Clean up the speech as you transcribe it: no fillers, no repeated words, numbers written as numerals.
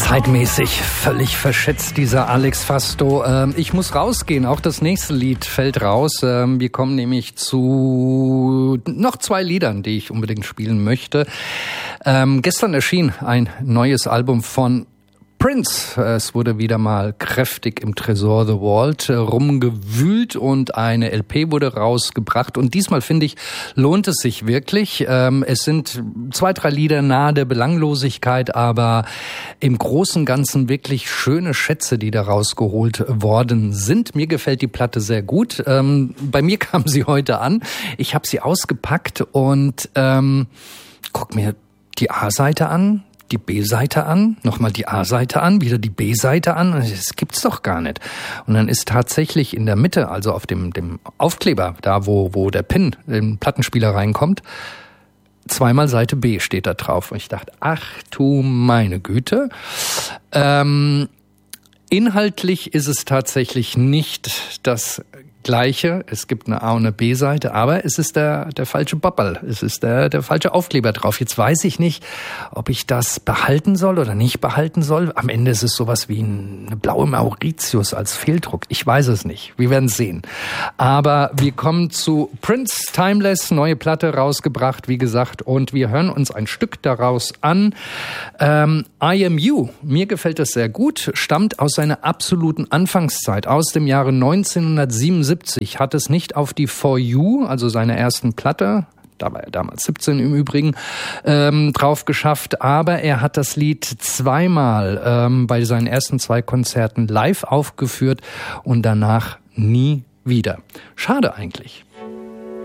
Zeitmäßig völlig verschätzt, dieser Alex Fasto. Ich muss rausgehen, auch das nächste Lied fällt raus. Wir kommen nämlich zu noch 2 Liedern, die ich unbedingt spielen möchte. Gestern erschien ein neues Album von Prince. Es wurde wieder mal kräftig im Tresor The Vault rumgewühlt und eine LP wurde rausgebracht. Und diesmal, finde ich, lohnt es sich wirklich. Es sind 2, 3 Lieder nahe der Belanglosigkeit, aber im Großen und Ganzen wirklich schöne Schätze, die da rausgeholt worden sind. Mir gefällt die Platte sehr gut. Bei mir kam sie heute an. Ich habe sie ausgepackt und guck mir die A-Seite an, die B-Seite an, nochmal die A-Seite an, wieder die B-Seite an. Das gibt's doch gar nicht. Und dann ist tatsächlich in der Mitte, also auf dem Aufkleber, da wo der Pin im Plattenspieler reinkommt, 2-mal Seite B steht da drauf. Und ich dachte, ach du meine Güte. Inhaltlich ist es tatsächlich nicht das Gleiche. Es gibt eine A- und eine B-Seite, aber es ist der falsche Bobberl. Es ist der falsche Aufkleber drauf. Jetzt weiß ich nicht, ob ich das behalten soll oder nicht behalten soll. Am Ende ist es sowas wie eine blaue Mauritius als Fehldruck. Ich weiß es nicht. Wir werden es sehen. Aber wir kommen zu Prince, Timeless, neue Platte rausgebracht, wie gesagt, und wir hören uns ein Stück daraus an. I Am You. Mir gefällt das sehr gut. Stammt aus seiner absoluten Anfangszeit, aus dem Jahre 1977. Hat es nicht auf die For You, also seine ersten Platte, da war er damals 17 im Übrigen, drauf geschafft, aber er hat das Lied 2-mal bei seinen ersten 2 Konzerten live aufgeführt und danach nie wieder. Schade eigentlich.